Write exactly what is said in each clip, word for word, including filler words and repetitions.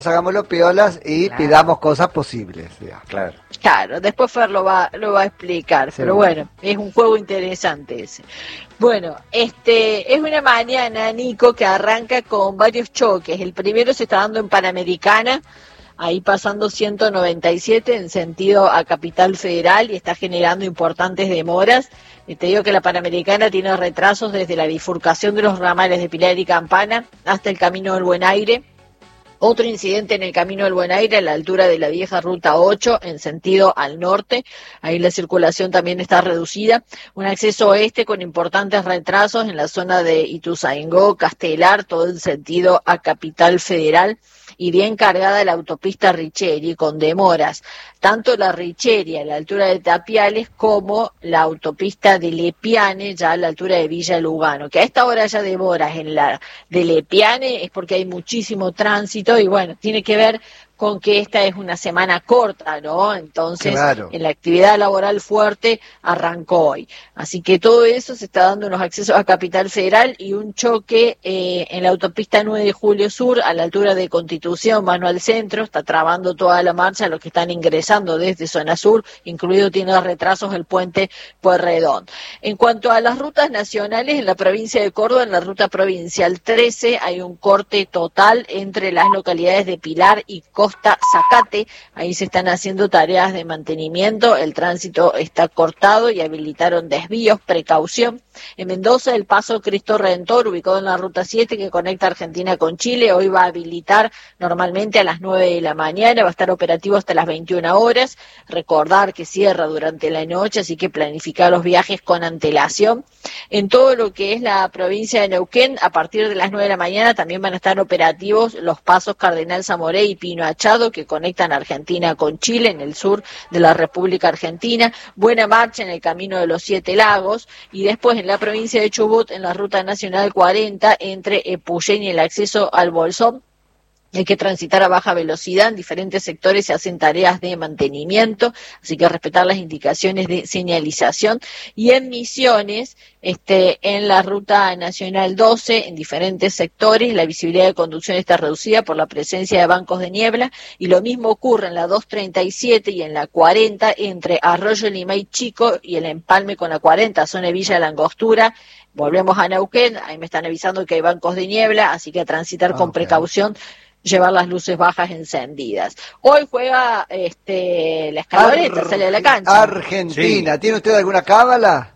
hagámoslo piolas y claro. pidamos cosas posibles. Ya, claro. Claro, después Fer lo va, lo va a explicar, sí, pero bueno, es un juego interesante ese. Bueno, este es una mañana, Nico, que arranca con varios choques. El primero se está dando en Panamericana, ahí pasando ciento noventa y siete en sentido a Capital Federal y está generando importantes demoras. Y te digo que la Panamericana tiene retrasos desde la bifurcación de los ramales de Pilar y Campana hasta el Camino del Buen Aire. Otro incidente en el Camino del Buen Aire a la altura de la vieja Ruta ocho en sentido al norte, ahí la circulación también está reducida. Un acceso oeste con importantes retrasos en la zona de Ituzaingó, Castelar, todo en sentido a Capital Federal y bien cargada la autopista Richeri con demoras, tanto la Richeri a la altura de Tapiales como la autopista de Lepiane ya a la altura de Villa Lugano, que a esta hora ya demoras en la de Lepiane es porque hay muchísimo tránsito y bueno, tiene que ver con que esta es una semana corta, ¿no? Entonces, claro. en la actividad laboral fuerte arrancó hoy. Así que todo eso se está dando unos accesos a Capital Federal y un choque eh, en la autopista nueve de Julio Sur, a la altura de Constitución, mano al centro, está trabando toda la marcha los que están ingresando desde zona sur, incluido tiene retrasos el puente Pueyrredón. En cuanto a las rutas nacionales, en la provincia de Córdoba, en la ruta provincial trece, hay un corte total entre las localidades de Pilar y Costa Zacate, ahí se están haciendo tareas de mantenimiento, el tránsito está cortado y habilitaron desvíos, precaución. En Mendoza, el paso Cristo Redentor, ubicado en la ruta siete que conecta Argentina con Chile, hoy va a habilitar normalmente a las nueve de la mañana, va a estar operativo hasta las veintiuna horas, recordar que cierra durante la noche, así que planificar los viajes con antelación. En todo lo que es la provincia de Neuquén, a partir de las nueve de la mañana también van a estar operativos los pasos Cardenal Zamoré y Pino Achado que conectan Argentina con Chile en el sur de la República Argentina, buena marcha en el Camino de los Siete Lagos y después en la provincia de Chubut en la Ruta Nacional cuarenta entre Epuyén y el acceso al Bolsón. Hay que transitar a baja velocidad, en diferentes sectores se hacen tareas de mantenimiento, así que respetar las indicaciones de señalización. Y en Misiones, este, en la Ruta Nacional doce, en diferentes sectores, la visibilidad de conducción está reducida por la presencia de bancos de niebla, y lo mismo ocurre en la doscientos treinta y siete y en la cuarenta, entre Arroyo Limay Chico y el empalme con la cuarenta, zona de Villa de la Angostura. Volvemos a Neuquén, ahí me están avisando que hay bancos de niebla, así que a transitar con okay. precaución, llevar las luces bajas encendidas. Hoy juega este la Escaloneta, Ar- sale de la cancha. Argentina, sí. ¿Tiene usted alguna cábala?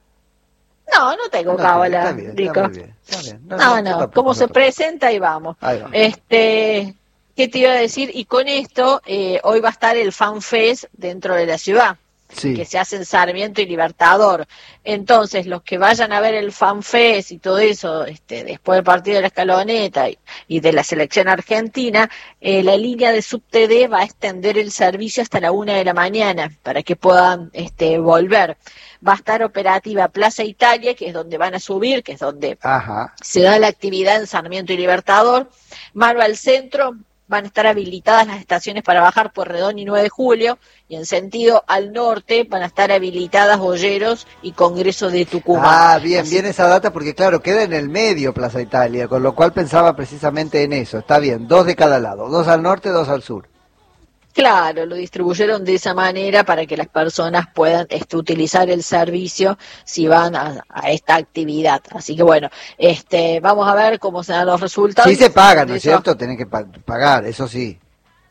No, no tengo no, cábala, está bien, Rico. Está bien, está bien. No, no, no, no como se presenta y vamos. Ahí va. Este, ¿qué te iba a decir? Y con esto, eh, hoy va a estar el Fan Fest dentro de la ciudad. Sí. Que se hace en Sarmiento y Libertador. Entonces, los que vayan a ver el FanFest y todo eso, este, después del partido de la Escaloneta y, y de la selección argentina, eh, la línea de SubTD va a extender el servicio hasta la una de la mañana para que puedan este, volver. Va a estar operativa Plaza Italia, que es donde van a subir, que es donde Ajá. se da la actividad en Sarmiento y Libertador. Mano al centro. Van a estar habilitadas las estaciones para bajar por Redón y nueve de julio, y en sentido al norte van a estar habilitadas Boyeros y Congreso de Tucumán. Ah, bien, Así. bien esa data porque claro, queda en el medio Plaza Italia, con lo cual pensaba precisamente en eso. Está bien, dos de cada lado, dos al norte, dos al sur. Claro, lo distribuyeron de esa manera para que las personas puedan este, utilizar el servicio si van a, a esta actividad. Así que bueno, este, vamos a ver cómo se dan los resultados. Sí se pagan, ¿no es cierto? Tienen que pa- pagar, eso sí.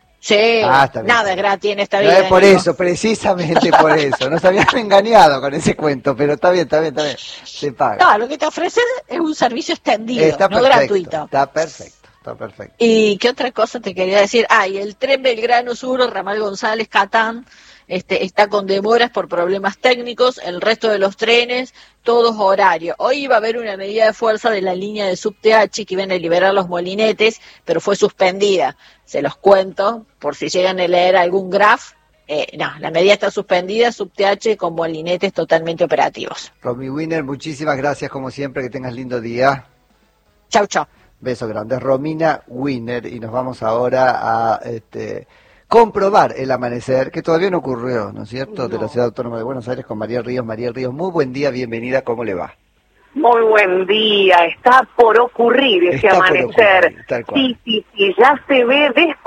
Sí, ah, nada es gratis en esta vida. No es por eso, precisamente por eso. Nos habían engañado con ese cuento, pero está bien, está bien, está bien. Se paga. No, lo que te ofrecen es un servicio extendido, está no perfecto, gratuito. Está perfecto. Perfecto. ¿Y qué otra cosa te quería decir? Ah, y el tren Belgrano Sur, Ramal González, Catán, este, está con demoras por problemas técnicos, el resto de los trenes, todos horarios. Hoy iba a haber una medida de fuerza de la línea de SubTH que iban a liberar los molinetes, pero fue suspendida. Se los cuento, por si llegan a leer algún graph. Eh, no, la medida está suspendida, SubTH con molinetes totalmente operativos. Romy Wiener, muchísimas gracias como siempre, que tengas lindo día. Chau, chau. Beso grande, Romina Wiener, y nos vamos ahora a este, comprobar el amanecer, que todavía no ocurrió, ¿no es cierto?, no. de la Ciudad Autónoma de Buenos Aires con María Ríos. María Ríos, muy buen día, bienvenida, ¿cómo le va? Muy buen día, está por ocurrir ese Está por amanecer. ocurrir, tal cual. Sí, sí, sí, ya se ve